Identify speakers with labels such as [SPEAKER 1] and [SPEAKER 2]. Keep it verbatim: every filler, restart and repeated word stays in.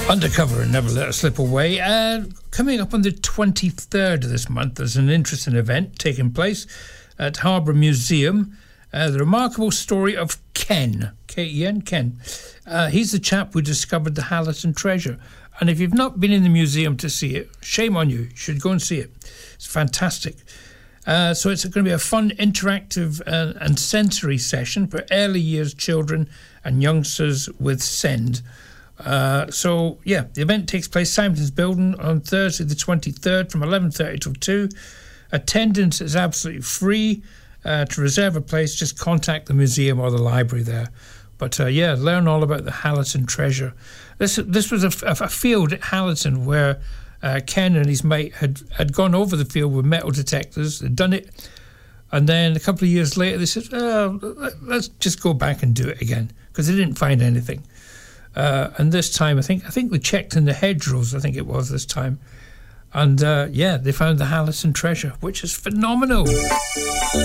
[SPEAKER 1] Undercover and Never Let Us Slip Away. Uh, coming up on the twenty-third of this month, there's an interesting event taking place at Harbour Museum. Uh, the remarkable story of Ken, K E N, Ken. Uh, he's the chap who discovered the Hallerton treasure. And if you've not been in the museum to see it, shame on you. You should go and see it. It's fantastic. Uh, so it's going to be a fun, interactive uh, and sensory session for early years children and youngsters with SEND. Uh, so, yeah, the event takes place Simonton's Building on Thursday the twenty-third from eleven thirty till two. Attendance is absolutely free. Uh, to reserve a place, just contact the museum or the library there. But, uh, yeah, learn all about the Hallerton treasure. This this was a, a field at Hallerton where uh, Ken and his mate had, had gone over the field with metal detectors. They'd done it. And then a couple of years later, they said, oh, let's just go back and do it again, because they didn't find anything. Uh, and this time, I think I think they checked in the hedgerows, I think it was this time. And, uh, yeah, they found the Hallerton treasure, which is phenomenal.